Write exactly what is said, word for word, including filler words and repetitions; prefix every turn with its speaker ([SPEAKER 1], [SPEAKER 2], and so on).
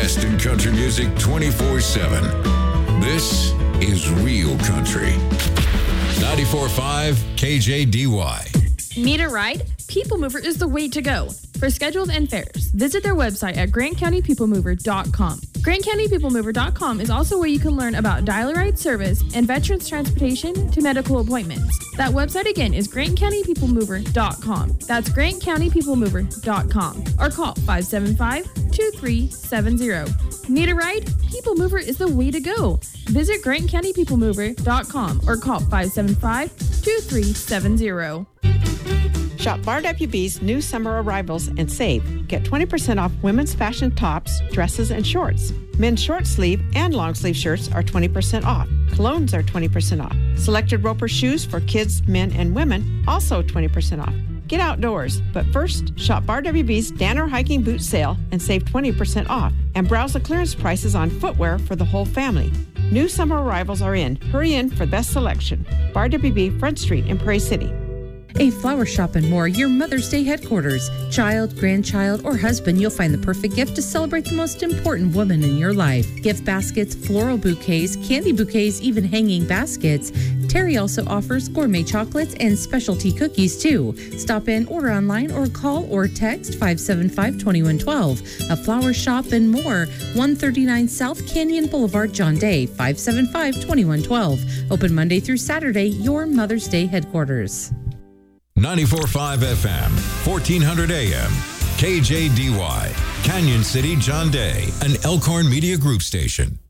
[SPEAKER 1] best in country music twenty-four seven. This is Real Country. ninety-four point five K J D Y.
[SPEAKER 2] Need a ride? People Mover is the way to go. For schedules and fares, visit their website at grant county people mover dot com. grant county people mover dot com is also where you can learn about dial-a-ride service and veterans transportation to medical appointments. That website again is grant county people mover dot com. That's grant county people mover dot com. Or call five seven five, two three seven zero. Need a ride? People Mover is the way to go. Visit grant county people mover dot com or call five seven five, two three seven zero.
[SPEAKER 3] Shop Bar W B's new summer arrivals and save. Get twenty percent off women's fashion tops, dresses, and shorts. Men's short sleeve and long sleeve shirts are twenty percent off. Colognes are twenty percent off. Selected Roper shoes for kids, men, and women, also twenty percent off. Get outdoors, but first, shop Bar W B's Danner Hiking Boot Sale and save twenty percent off. And browse the clearance prices on footwear for the whole family. New summer arrivals are in. Hurry in for best selection. Bar W B, Front Street in Prairie City.
[SPEAKER 4] A Flower Shop and More, your Mother's Day headquarters. Child, grandchild, or husband, you'll find the perfect gift to celebrate the most important woman in your life. Gift baskets, floral bouquets, candy bouquets, even hanging baskets. Terry also offers gourmet chocolates and specialty cookies, too. Stop in, order online, or call or text five seven five, two one one two. A Flower Shop and More, one thirty-nine South Canyon Boulevard, John Day, five seven five, two one one two. Open Monday through Saturday, your Mother's Day headquarters.
[SPEAKER 1] ninety-four point five F M, fourteen hundred A M, K J D Y, Canyon City, John Day, an Elkhorn Media Group station.